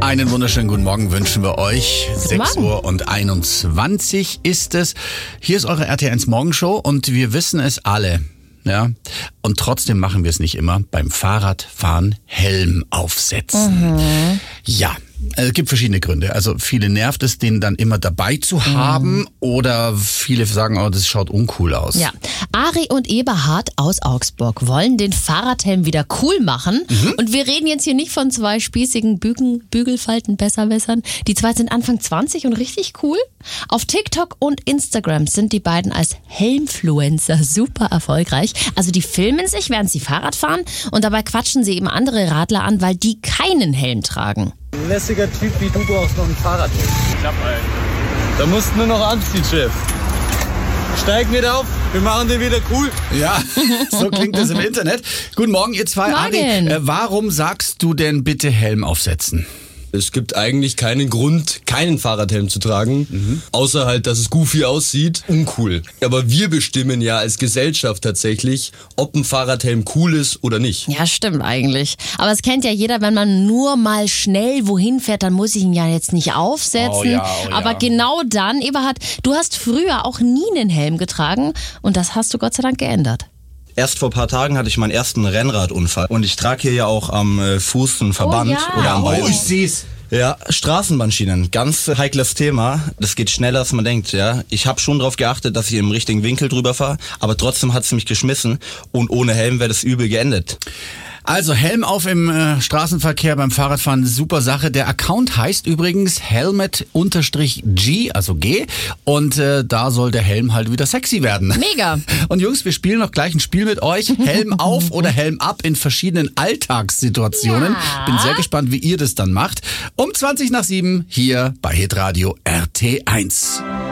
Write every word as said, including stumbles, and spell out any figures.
Einen wunderschönen guten Morgen wünschen wir euch. sechs Uhr und einundzwanzig ist es. Hier ist eure R T eins Morgenshow und wir wissen es alle. Ja, und trotzdem machen wir es nicht immer. Beim Fahrradfahren Helm aufsetzen. Mhm. Ja, es gibt verschiedene Gründe. Also viele nervt es, den dann immer dabei zu haben, mhm. oder viele sagen, oh, das schaut uncool aus. Ja, Ari und Eberhard aus Augsburg wollen den Fahrradhelm wieder cool machen. Mhm. Und wir reden jetzt hier nicht von zwei spießigen Bügen, Bügelfalten, Besserwässern. Die zwei sind Anfang zwanzig und richtig cool. Auf TikTok und Instagram sind die beiden als Helmfluencer super erfolgreich. Also die filmen sich, während sie Fahrrad fahren, und dabei quatschen sie eben andere Radler an, weil die keinen Helm tragen. Ein lässiger Typ wie du brauchst noch ein Fahrradhelm. Ich hab einen. Da musst du nur noch anziehen, Chef. Steig mit auf, wir machen den wieder cool. Ja, so klingt das im Internet. Guten Morgen, ihr zwei. Ari, äh, warum sagst du denn bitte Helm aufsetzen? Es gibt eigentlich keinen Grund, keinen Fahrradhelm zu tragen, mhm. außer halt, dass es goofy aussieht. Uncool. Aber wir bestimmen ja als Gesellschaft tatsächlich, ob ein Fahrradhelm cool ist oder nicht. Ja, stimmt eigentlich. Aber es kennt ja jeder, wenn man nur mal schnell wohin fährt, dann muss ich ihn ja jetzt nicht aufsetzen. Oh ja, oh ja. Aber genau dann, Eberhard, du hast früher auch nie einen Helm getragen und das hast du Gott sei Dank geändert. Erst vor ein paar Tagen hatte ich meinen ersten Rennradunfall und ich trage hier ja auch am Fuß einen Verband, oh, ja. oder am Bein. Oh, ich seh's. Ja, Straßenbahnschienen, ganz heikles Thema. Das geht schneller, als man denkt. Ja, ich habe schon darauf geachtet, dass ich im richtigen Winkel drüber fahre, aber trotzdem hat es mich geschmissen und ohne Helm wäre das übel geendet. Also Helm auf im äh, Straßenverkehr beim Fahrradfahren, super Sache. Der Account heißt übrigens Helmet-G, also G. Und äh, da soll der Helm halt wieder sexy werden. Mega. Und Jungs, wir spielen noch gleich ein Spiel mit euch. Helm auf oder Helm ab in verschiedenen Alltagssituationen. Ja. Bin sehr gespannt, wie ihr das dann macht. Um zwanzig nach sieben hier bei Hitradio R T eins.